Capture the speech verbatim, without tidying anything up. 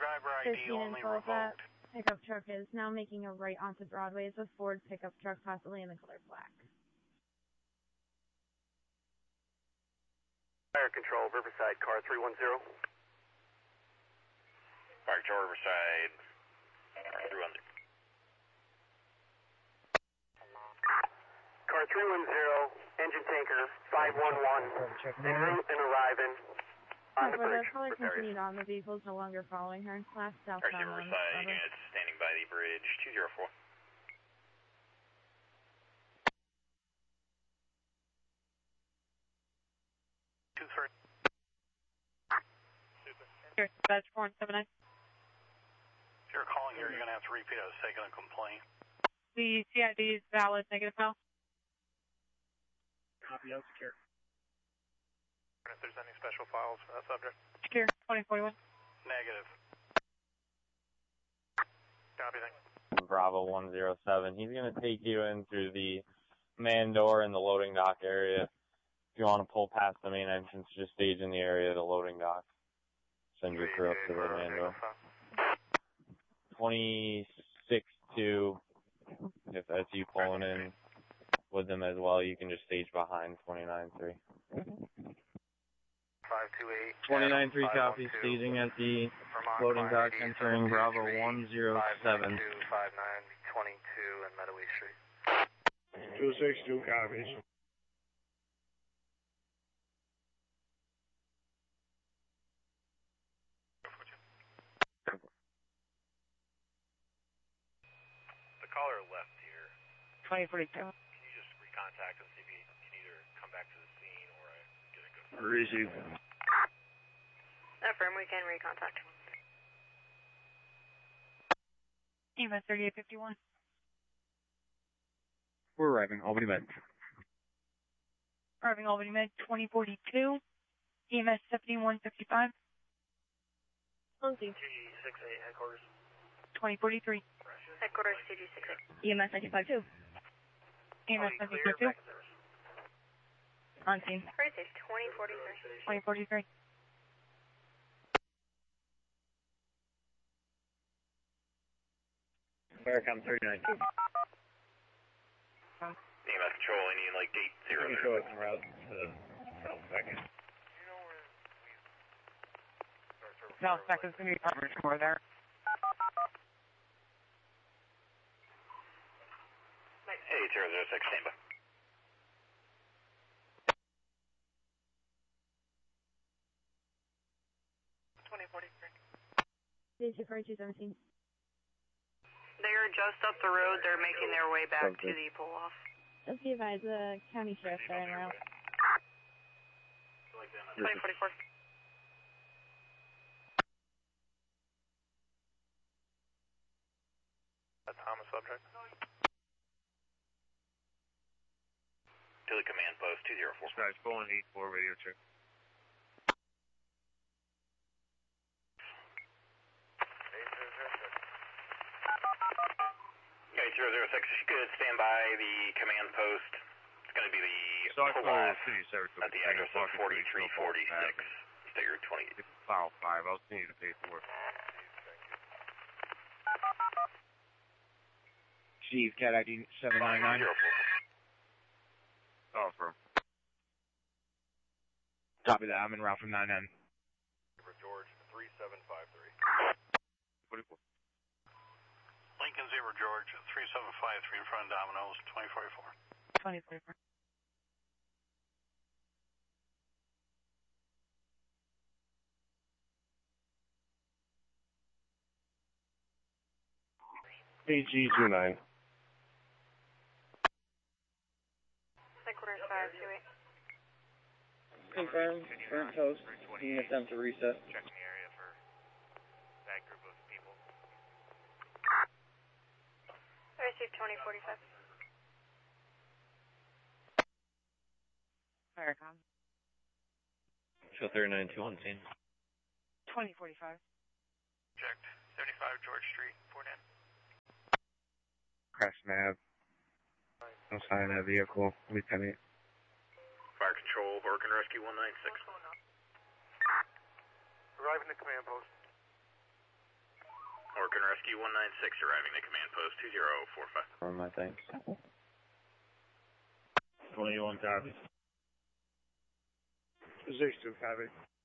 driver I D fifteen and only twelve, that revoked. pickup truck is now making a right onto Broadway. It's a Ford pickup truck, possibly in the color black. Fire control, Riverside, car three one zero. Fire control, Riverside, three one zero. Car three one zero, engine tanker, five one one, en route and arriving on the For the bridge. caller continued on, the vehicle is no longer following her. Last R C southbound on Riverside units standing by the bridge, two zero four. two three. Here, badge four one seven nine. If you're calling here, you're going to have to repeat I was taking a complaint. The C I D is valid, negative file. Copy, out secure. If there's any special files for that subject. Secure, twenty forty-one. Negative. Copy, thanks. Bravo one zero seven. He's going to take you in through the man door in the loading dock area. If you want to pull past the main entrance, just stage in the area of the loading dock. Send your crew up to the man door. twenty-six two. If that's you pulling in with them as well, you can just stage behind twenty-nine three. five two eight. twenty-nine three copy, staging at the loading dock entering Bravo one zero seven. five nine twenty-two and Meadoway Street. two six two copies. The caller left here. twenty forty-two. Can you just recontact and see if he can either come back to the scene or I get a good... Receive. Affirm, we can recontact. E M S thirty-eight fifty-one. We're arriving, Albany Med. Arriving Albany Med, twenty forty-two. E M S seventy-one fifty-five. On scene. G six eight headquarters. twenty forty-three. Headquarters, C G six eight. E M S ninety-five two. E M S ninety-five two. On scene. Racing, twenty forty-three. twenty forty-three. Vericom thirty-nine two. E M S control, I need like gate zero. Control is en route to the south second. No, second's going to be coverage more there. Hey, zero zero six, stand by. twenty forty-three. Station four two seventeen. They're just up the road. They're making their way back to the pull-off. Let's be advised, the county sheriff's are en route. twenty forty-four. A Thomas subject. To the command post, two zero four. Guys, Boeing eight four radio check. Okay, zero zero six, if you could stand by the command post. It's going to be the pull-off at the address of forty-three forty-six. Figure twenty. File five, I'll continue to pay for it. Steve, Cat I D seven nine nine. Oh, firm. Copy that, I'm en route from nine N. For George, three seven five three. forty-four. Lincoln Zebra George, three seven five three in front of Domino's, twenty forty-four. twenty forty-four. A G two nine. Headquarters five two eight. Confirm, current post, being attempt to reset. Checking the area for that group of people. I received twenty forty-five. Vericom. Show thirty-nine two on scene. twenty forty-five. Checked. seventy-five George Street, four ten. Crash nav. No sign of vehicle. Lieutenant. Fire control, Orkin Rescue one nine six. Arriving to command post. American Rescue one nine six arriving to command post two zero four five. Or my thanks. twenty-one copy. six two copy.